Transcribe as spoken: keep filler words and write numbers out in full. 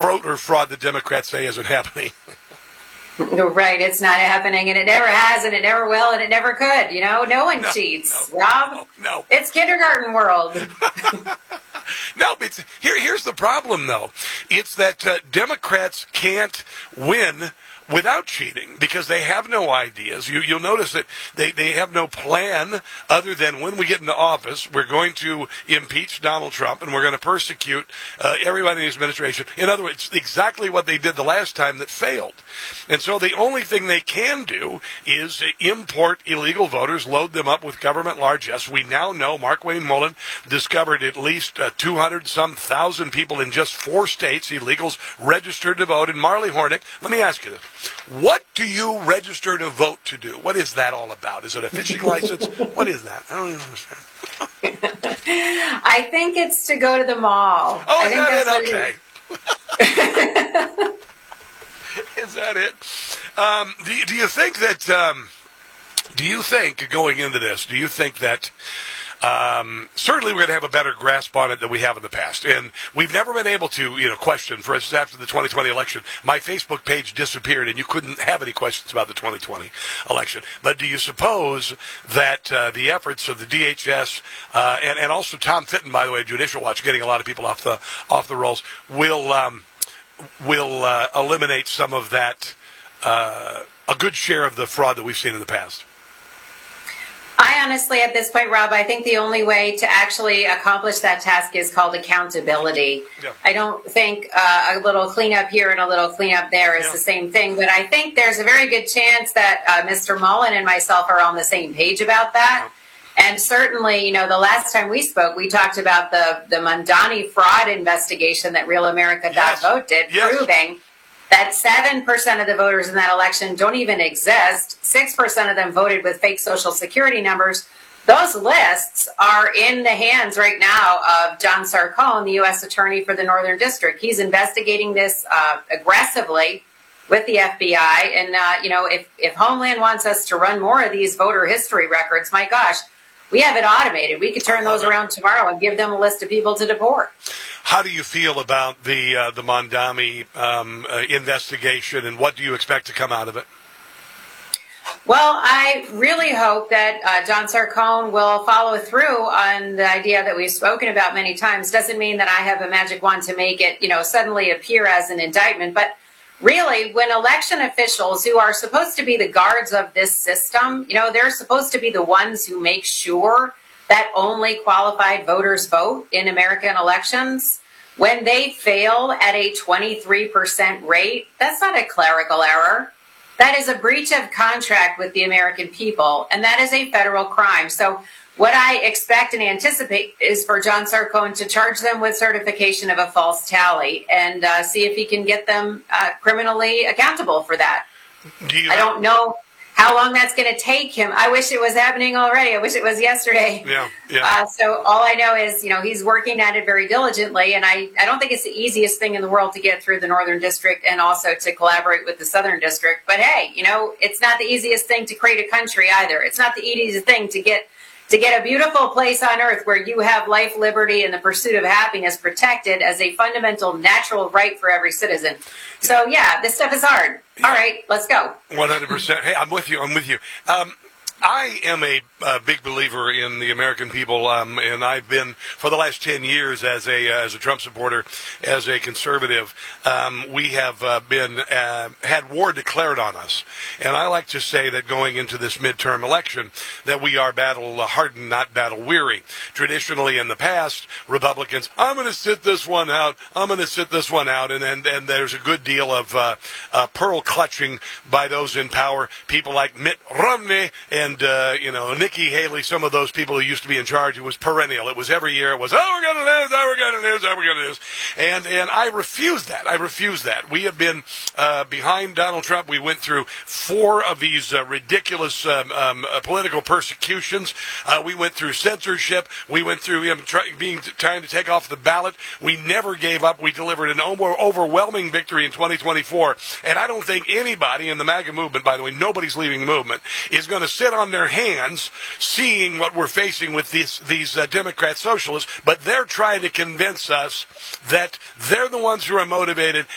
voter fraud the Democrats say isn't happening. Right, it's not happening, and it never has, and it never will, and it never could. You know, no one no, cheats, no, Rob. No, no. It's kindergarten world. No, it's, here, here's the problem, though. It's that uh, Democrats can't win without cheating because they have no ideas. You, you'll notice that they, they have no plan other than when we get into office, we're going to impeach Donald Trump and we're going to persecute uh, everybody in his administration. In other words, exactly what they did the last time that failed. And so the only thing they can do is import illegal voters, load them up with government largesse. We now know Markwayne Mullin discovered at least uh, two hundred some thousand people in just four states, illegals registered to vote. And Marley Hornick, let me ask you this. What do you register to vote to do? What is that all about? Is it a fishing license? What is that? I don't even understand. I think it's to go to the mall. Oh, I is think that it? Okay. It Is that it? Um, do, you, do you think that, um, do you think, going into this, do you think that Um, certainly we're going to have a better grasp on it than we have in the past. And we've never been able to, you know, question, for instance, after the twenty twenty election, my Facebook page disappeared and you couldn't have any questions about the twenty twenty election. But do you suppose that uh, the efforts of the D H S uh, and, and also Tom Fitton, by the way, Judicial Watch, getting a lot of people off the off the rolls, will um, will uh, eliminate some of that, uh, a good share of the fraud that we've seen in the past? I honestly, at this point, Rob, I think the only way to actually accomplish that task is called accountability. Yeah. I don't think uh, a little cleanup here and a little cleanup there is yeah. the same thing, but I think there's a very good chance that uh, Mister Mullin and myself are on the same page about that. Yeah. And certainly, you know, the last time we spoke, we talked about the, the Mamdani fraud investigation that Real America yes. Vote did, yes. proving that seven percent of the voters in that election don't even exist. six percent of them voted with fake Social Security numbers. Those lists are in the hands right now of John Sarcone, the U S Attorney for the Northern District. He's investigating this uh, aggressively with the F B I. And, uh, you know, if, if Homeland wants us to run more of these voter history records, my gosh, we have it automated. We could turn those around tomorrow and give them a list of people to deport. How do you feel about the uh, the Mamdani um, uh, investigation, and what do you expect to come out of it? Well, I really hope that uh, John Sarcone will follow through on the idea that we've spoken about many times. Doesn't mean that I have a magic wand to make it, you know, suddenly appear as an indictment, but really, when election officials who are supposed to be the guards of this system, you know, they're supposed to be the ones who make sure that only qualified voters vote in American elections, when they fail at a twenty-three percent rate, that's not a clerical error. That is a breach of contract with the American people, and that is a federal crime. So what I expect and anticipate is for John Sarcone to charge them with certification of a false tally and uh, see if he can get them uh, criminally accountable for that. Do you I don't know how long that's going to take him. I wish it was happening already. I wish it was yesterday. Yeah, yeah. Uh, so all I know is, you know, he's working at it very diligently, and I, I don't think it's the easiest thing in the world to get through the Northern District and also to collaborate with the Southern District. But hey, you know, it's not the easiest thing to create a country either. It's not the easiest thing to get to get a beautiful place on earth where you have life, liberty, and the pursuit of happiness protected as a fundamental natural right for every citizen. So, yeah, this stuff is hard. Yeah. All right, let's go. one hundred percent. Hey, I'm with you. I'm with you. Um, I am a, a big believer in the American people, um, and I've been for the last ten years as a uh, as a Trump supporter, as a conservative. Um, we have uh, been uh, had war declared on us, and I like to say that going into this midterm election, that we are battle hardened, not battle weary. Traditionally, in the past, Republicans, I'm going to sit this one out. I'm going to sit this one out, and and, and there's a good deal of uh, uh, pearl clutching by those in power, people like Mitt Romney and. And, uh, you know, Nikki Haley, some of those people who used to be in charge, it was perennial. It was every year. It was, oh, we're going to lose, oh, we're going to lose, oh, we're going to lose. And, and I refuse that. I refuse that. We have been uh, behind Donald Trump. We went through four of these uh, ridiculous um, um, uh, political persecutions. Uh, we went through censorship. We went through him try, being trying to take off the ballot. We never gave up. We delivered an over, overwhelming victory in twenty twenty-four. And I don't think anybody in the MAGA movement, by the way, nobody's leaving the movement, is going to sit on their hands seeing what we're facing with these these uh, Democrat socialists, but they're trying to convince us that they're the ones who are motivated